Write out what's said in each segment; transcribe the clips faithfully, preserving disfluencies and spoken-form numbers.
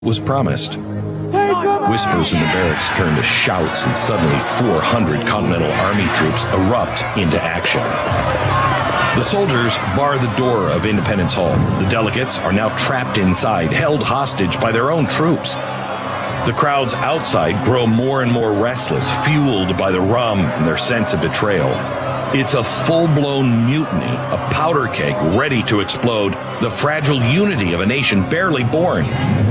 was promised. Whispers in the barracks turn to shouts, and suddenly four hundred Continental Army troops erupt into action. The soldiers bar the door of Independence Hall. The delegates are now trapped inside, held hostage by their own troops. The crowds outside grow more and more restless, fueled by the rum and their sense of betrayal. It's a full-blown mutiny, a powder keg ready to explode, the fragile unity of a nation barely born.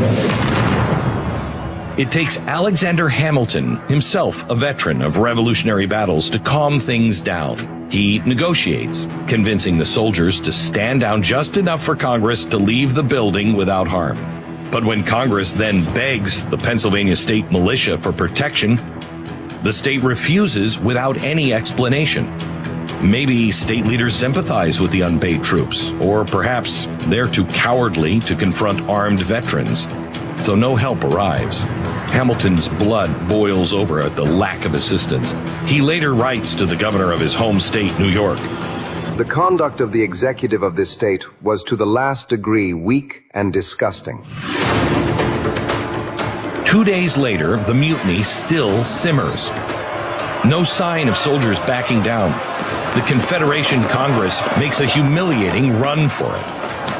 It takes Alexander Hamilton, himself a veteran of revolutionary battles, to calm things down. He negotiates, convincing the soldiers to stand down just enough for Congress to leave the building without harm. But when Congress then begs the Pennsylvania State Militia for protection, the state refuses without any explanation. Maybe state leaders sympathize with the unpaid troops, or perhaps they're too cowardly to confront armed veterans, so no help arrives. Hamilton's blood boils over at the lack of assistance. He later writes to the governor of his home state, New York, "The conduct of the executive of this state was to the last degree weak and disgusting." Two days later, the mutiny still simmers. No sign of soldiers backing down. The Confederation Congress makes a humiliating run for it.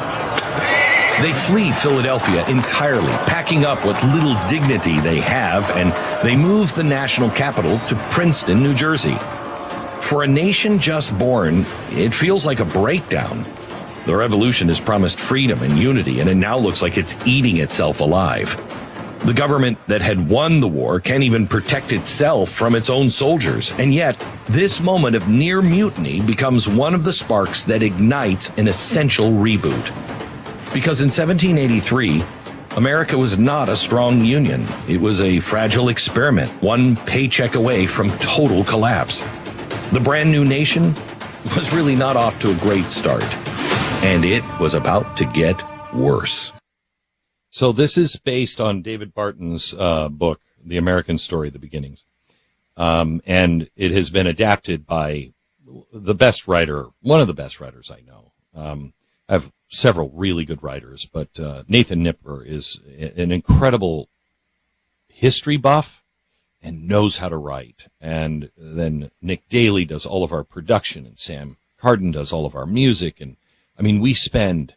They flee Philadelphia entirely, packing up what little dignity they have, and they move the national capital to Princeton, New Jersey. For a nation just born, it feels like a breakdown. The revolution has promised freedom and unity, and it now looks like it's eating itself alive. The government that had won the war can't even protect itself from its own soldiers, and yet this moment of near mutiny becomes one of the sparks that ignites an essential reboot. Because in seventeen eighty-three, America was not a strong union. It was a fragile experiment, one paycheck away from total collapse. The brand new nation was really not off to a great start, and it was about to get worse. So this is based on David Barton's uh, book, The American Story, The Beginnings. Um, and it has been adapted by the best writer, one of the best writers I know. Um, I have several really good writers, but uh, Nathan Nipper is an incredible history buff and knows how to write. And then Nick Daly does all of our production, and Sam Carden does all of our music. And I mean, we spend...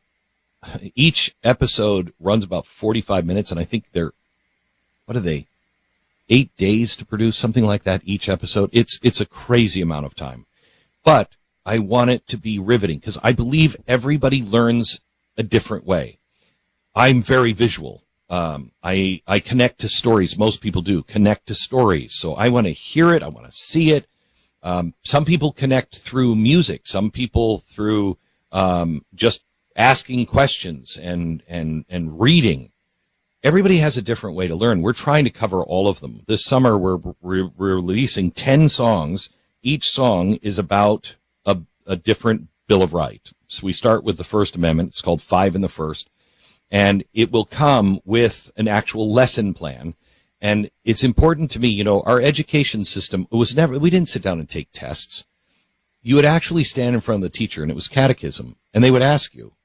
Each episode runs about forty-five minutes, and I think they're, what are they, eight days to produce, something like that, each episode. It's it's a crazy amount of time. But I want it to be riveting, because I believe everybody learns a different way. I'm very visual. Um, I I connect to stories. Most people do connect to stories. So I want to hear it. I want to see it. Um, some people connect through music. Some people through um, just asking questions and, and, and reading. Everybody has a different way to learn. We're trying to cover all of them. This summer, we're, we're, we're releasing ten songs. Each song is about a, a different Bill of Rights. So we start with the First Amendment. It's called Five in the First. And it will come with an actual lesson plan. And it's important to me, you know, our education system, it was never, we didn't sit down and take tests. You would actually stand in front of the teacher, and it was catechism. And they would ask you,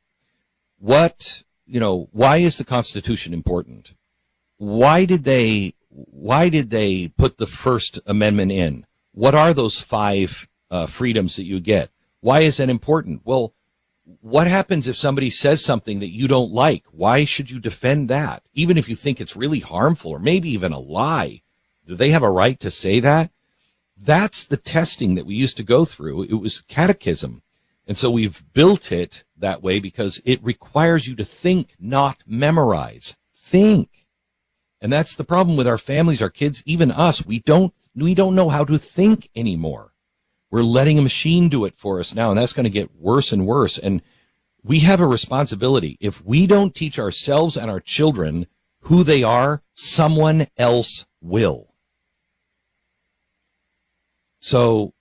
What, you know, why is the Constitution important? Why did they, why did they put the First Amendment in? What are those five uh, freedoms that you get? Why is that important? Well, what happens if somebody says something that you don't like? Why should you defend that? Even if you think it's really harmful or maybe even a lie, do they have a right to say that? That's the testing that we used to go through. It was catechism. And so we've built it that way because it requires you to think, not memorize. Think. And that's the problem with our families, our kids, even us. We don't, we don't know how to think anymore. We're letting a machine do it for us now, and that's going to get worse and worse. And we have a responsibility. If we don't teach ourselves and our children who they are, someone else will. So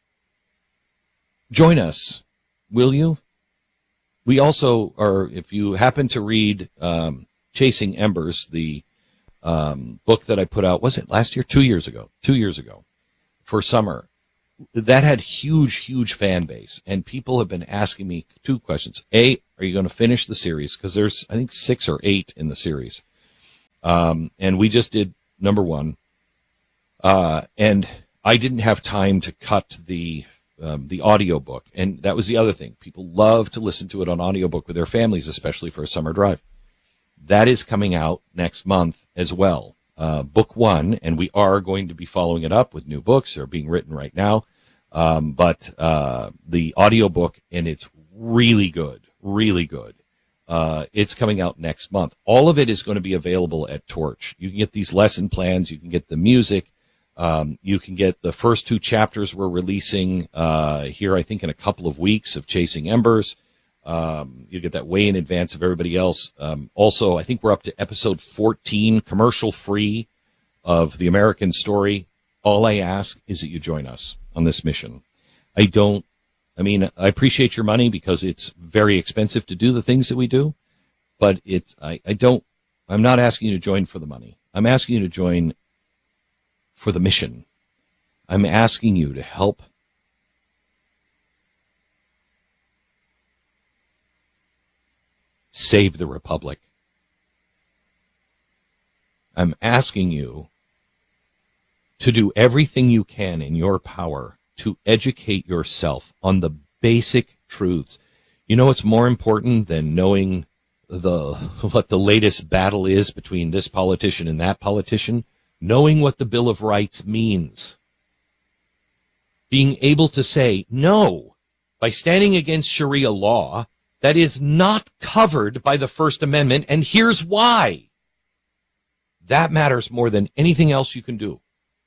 join us. Will you? We also are, if you happen to read um, Chasing Embers, the um, book that I put out, was it last year? Two years ago. Two years ago for summer. That had huge, huge fan base. And people have been asking me two questions. A, are you going to finish the series? Because there's, I think, six or eight in the series. Um, and we just did number one. Uh, and I didn't have time to cut the um, the audiobook. And that was the other thing. People love to listen to it on audiobook with their families, especially for a summer drive. That is coming out next month as well. Uh, book one, and we are going to be following it up with new books. They're being written right now. Um, but uh, the audiobook, and it's really good, really good. Uh, it's coming out next month. All of it is going to be available at Torch. You can get these lesson plans. You can get the music. Um, you can get the first two chapters we're releasing uh, here, I think, in a couple of weeks of Chasing Embers. Um, you get that way in advance of everybody else. Um, also, I think we're up to episode fourteen, commercial free, of The American Story. All I ask is that you join us on this mission. I don't, I mean, I appreciate your money because it's very expensive to do the things that we do, but it's, I, I don't, I'm not asking you to join for the money. I'm asking you to join for the mission. I'm asking you to help save the Republic. I'm asking you to do everything you can in your power to educate yourself on the basic truths. You know what's more important than knowing the what the latest battle is between this politician and that politician? Knowing what the Bill of Rights means. Being able to say, no, by standing against Sharia law, that is not covered by the First Amendment, and here's why. That matters more than anything else you can do.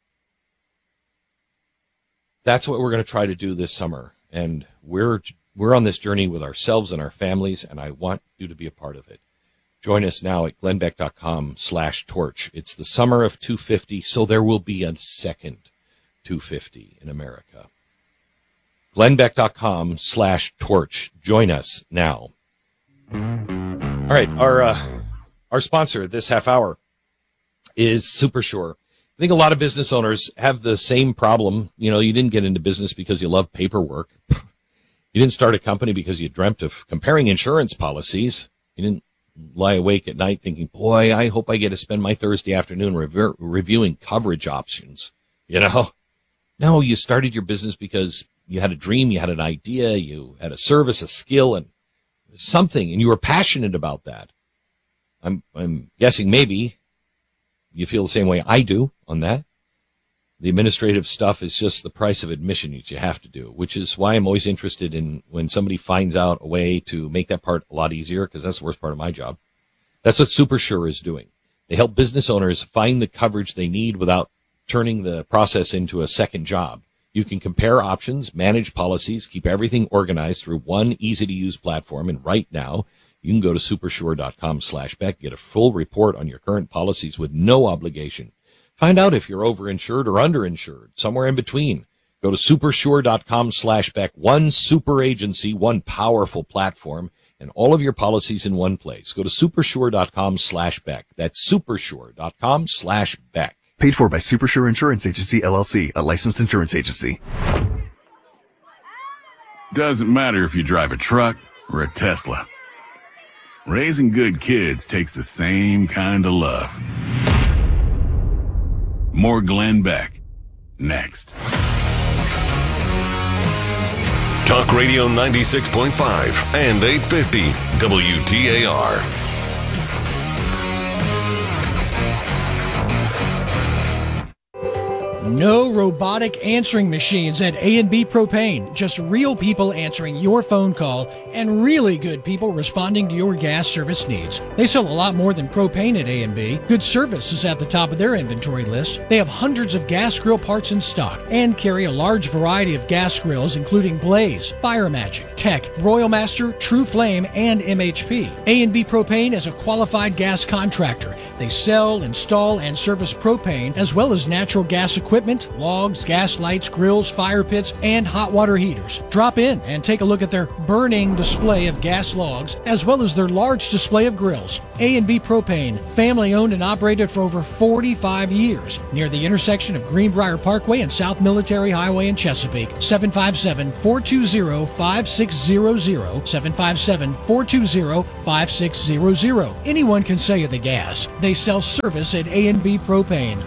That's what we're going to try to do this summer, and we're we're on this journey with ourselves and our families, and I want you to be a part of it. Join us now at glennbeck.com slash torch. It's the summer of two fifty, so there will be a second two fifty in America. glennbeck.com slash torch. Join us now. All right, our uh, our sponsor this half hour is Supersure. I think a lot of business owners have the same problem. You know, you didn't get into business because you love paperwork. You didn't start a company because you dreamt of comparing insurance policies. You didn't lie awake at night thinking, boy, I hope I get to spend my Thursday afternoon rev- reviewing coverage options. You know, no, you started your business because you had a dream, you had an idea, you had a service, a skill, and something, and you were passionate about that. I'm, I'm guessing maybe you feel the same way I do on that. The administrative stuff is just the price of admission that you have to do, which is why I'm always interested in when somebody finds out a way to make that part a lot easier, because that's the worst part of my job. That's what Supersure is doing. They help business owners find the coverage they need without turning the process into a second job. You can compare options, manage policies, keep everything organized through one easy-to-use platform, and right now, you can go to supersure.com slash Beck, get a full report on your current policies with no obligation. Find out if you're overinsured or underinsured, somewhere in between. Go to supersure.com slash Beck, one super agency, one powerful platform, and all of your policies in one place. Go to supersure.com slash Beck. That's supersure.com slash Beck. Paid for by Supersure Insurance Agency, L L C, a licensed insurance agency. Doesn't matter if you drive a truck or a Tesla. Raising good kids takes the same kind of love. More Glenn Beck, next. Talk Radio ninety-six point five and eight fifty W T A R. No robotic answering machines at A and B Propane. Just real people answering your phone call and really good people responding to your gas service needs. They sell a lot more than propane at A and B. Good service is at the top of their inventory list. They have hundreds of gas grill parts in stock and carry a large variety of gas grills including Blaze, Fire Magic, Tech, Royal Master, True Flame, and M H P. A and B Propane is a qualified gas contractor. They sell, install, and service propane as well as natural gas equipment, logs, gas lights, grills, fire pits, and hot water heaters. Drop in and take a look at their burning display of gas logs, as well as their large display of grills. A and B Propane, family owned and operated for over forty-five years, near the intersection of Greenbrier Parkway and South Military Highway in Chesapeake. seven five seven, four two zero, five six zero zero, seven five seven, four two zero, five six zero zero. Anyone can sell you the gas. They sell service at A and B Propane.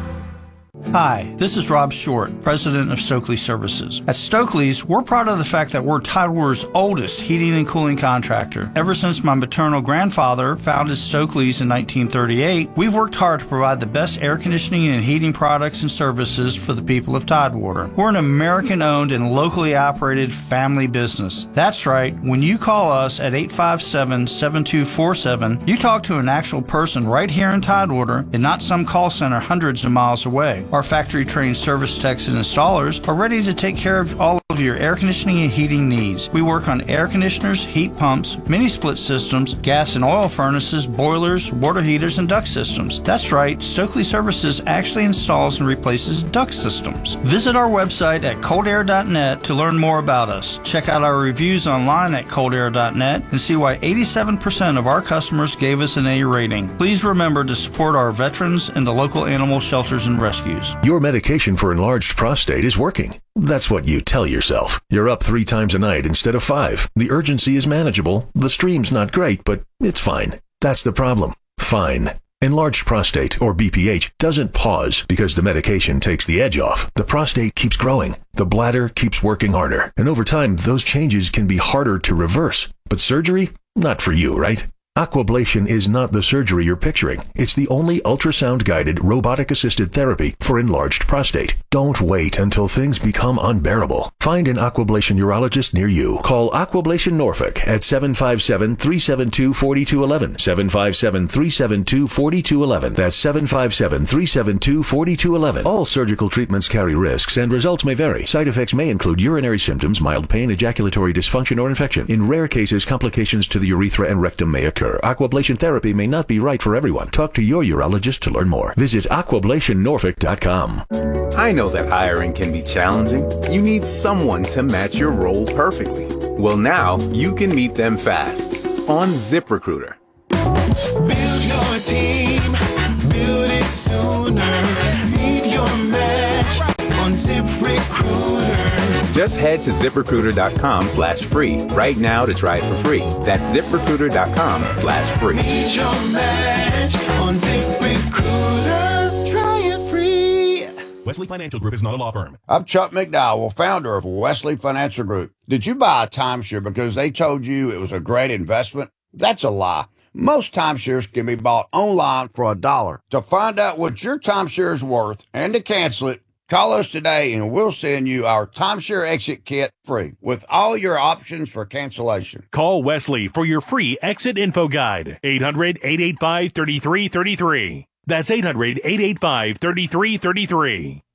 Hi, this is Rob Short, president of Stokely Services. At Stokely's, we're proud of the fact that we're Tidewater's oldest heating and cooling contractor. Ever since my maternal grandfather founded Stokely's in nineteen thirty-eight, we've worked hard to provide the best air conditioning and heating products and services for the people of Tidewater. We're an American-owned and locally operated family business. That's right, when you call us at eight five seven, seven two four seven, you talk to an actual person right here in Tidewater and not some call center hundreds of miles away. Our factory-trained service techs and installers are ready to take care of all of your air conditioning and heating needs. We work on air conditioners, heat pumps, mini-split systems, gas and oil furnaces, boilers, water heaters, and duct systems. That's right, Stokely Services actually installs and replaces duct systems. Visit our website at cold air dot net to learn more about us. Check out our reviews online at cold air dot net and see why eighty-seven percent of our customers gave us an A rating. Please remember to support our veterans and the local animal shelters and rescues. Your medication for enlarged prostate is working. That's what you tell yourself. You're up three times a night instead of five. The urgency is manageable. The stream's not great, but it's fine. That's the problem. Fine. Enlarged prostate, or B P H, doesn't pause because the medication takes the edge off. The prostate keeps growing. The bladder keeps working harder. And over time, those changes can be harder to reverse. But surgery? Not for you, right? Aquablation is not the surgery you're picturing. It's the only ultrasound-guided, robotic-assisted therapy for enlarged prostate. Don't wait until things become unbearable. Find an Aquablation urologist near you. Call Aquablation Norfolk at seven five seven, three seven two, four two one one. seven five seven, three seven two, four two one one. That's seven five seven, three seven two, four two one one. All surgical treatments carry risks, and results may vary. Side effects may include urinary symptoms, mild pain, ejaculatory dysfunction, or infection. In rare cases, complications to the urethra and rectum may occur. Aquablation therapy may not be right for everyone. Talk to your urologist to learn more. Visit aquablation norfolk dot com. I know that hiring can be challenging. You need someone to match your role perfectly. Well, now you can meet them fast on ZipRecruiter. Build your team, build it sooner. Meet your match on ZipRecruiter. Just head to ZipRecruiter.com slash free right now to try it for free. That's ZipRecruiter.com slash free. Meet your match on ZipRecruiter. Try it free. Wesley Financial Group is not a law firm. I'm Chuck McDowell, founder of Wesley Financial Group. Did you buy a timeshare because they told you it was a great investment? That's a lie. Most timeshares can be bought online for a dollar. To find out what your timeshare is worth and to cancel it, call us today and we'll send you our timeshare exit kit free with all your options for cancellation. Call Wesley for your free exit info guide. eight hundred, eight eight five, three three three three. That's eight hundred, eight eight five, three three three three.